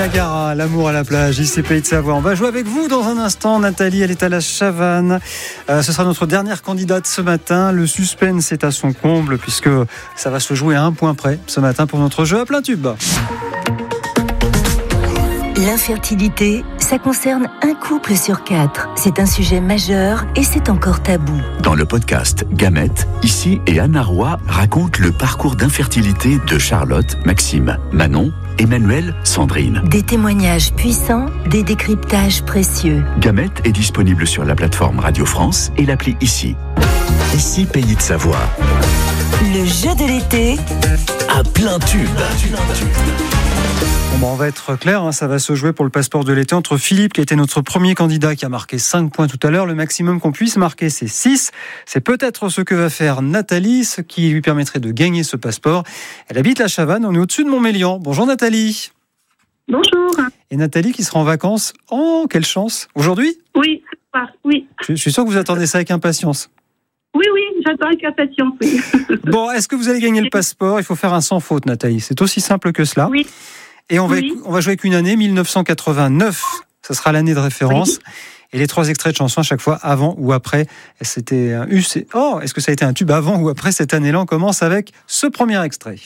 Niagara, l'amour à la plage, ici Pays de Savoie. On va jouer avec vous dans un instant. Nathalie, elle est à la Chavanne. Ce sera notre dernière candidate ce matin. Le suspense est à son comble puisque ça va se jouer à un point près ce matin pour notre jeu à plein tube. L'infertilité, ça concerne un couple sur 4. C'est un sujet majeur et c'est encore tabou. Dans le podcast Gamètes, Ici et Anna Roy racontent le parcours d'infertilité de Charlotte, Maxime, Manon, Emmanuel, Sandrine. Des témoignages puissants, des décryptages précieux. Gamètes est disponible sur la plateforme Radio France et l'appli Ici. Ici, Pays de Savoie. Le jeu de l'été À plein tube. Bon, on va être clair, ça va se jouer pour le passeport de l'été entre Philippe, qui était notre premier candidat, qui a marqué 5 points tout à l'heure. Le maximum qu'on puisse marquer, c'est 6. C'est peut-être ce que va faire Nathalie, ce qui lui permettrait de gagner ce passeport. Elle habite la Chavanne, on est au-dessus de Montmélian. Bonjour Nathalie. Bonjour. Et Nathalie qui sera en vacances, oh, quelle chance. Aujourd'hui ? Oui, oui. Je suis sûr que vous attendez ça avec impatience. Oui, j'attends avec impatience. Oui. Bon, est-ce que vous allez gagner le passeport ? Il faut faire un sans faute, Nathalie. C'est aussi simple que cela. Oui. Et on va jouer avec une année, 1989. Ça sera l'année de référence. Oui. Et les 3 extraits de chansons à chaque fois, avant ou après. Est-ce que ça a été un tube avant ou après cette année-là ? On commence avec ce premier extrait.